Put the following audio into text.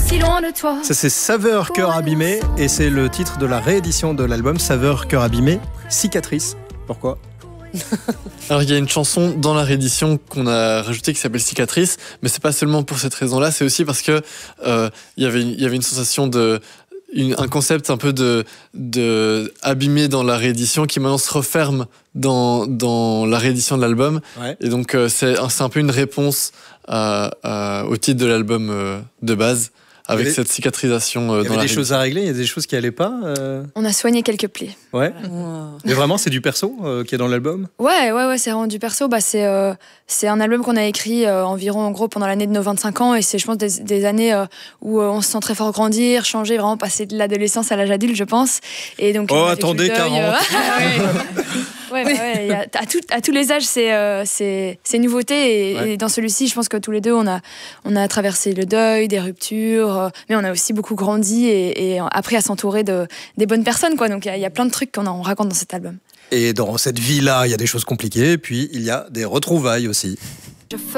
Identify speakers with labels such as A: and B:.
A: si loin de toi.
B: Ça c'est Saveur Cœur Abîmé et c'est le titre de la réédition de l'album Saveur Cœur Abîmé, Cicatrice. Pourquoi ?
C: Alors il y a une chanson dans la réédition qu'on a rajoutée qui s'appelle Cicatrice, mais c'est pas seulement pour cette raison-là, c'est aussi parce que il y avait une sensation un concept un peu de abîmé dans la réédition qui maintenant se referme dans la réédition de l'album. Ouais. Et donc c'est un peu une réponse au titre de l'album de base. Avec cette cicatrisation dans la
B: Il y avait des choses à régler, il y a des choses qui allaient pas
D: On a soigné quelques plaies.
B: Ouais. Mais vraiment, c'est du perso qui est dans l'album ?
D: Ouais, c'est vraiment du perso. C'est un album qu'on a écrit environ, en gros, pendant l'année de nos 25 ans. Et c'est, je pense, des années où on se sent très fort grandir, changer, vraiment passer de l'adolescence à l'âge adulte, je pense. Et donc,
B: attendez, 40
D: à tous les âges, c'est nouveauté. Et dans celui-ci, je pense que tous les deux, on a traversé le deuil, des ruptures, mais on a aussi beaucoup grandi et appris à s'entourer des bonnes personnes, quoi. Donc il y a plein de trucs qu'on raconte dans cet album.
B: Et dans cette vie-là, il y a des choses compliquées, et puis il y a des retrouvailles aussi.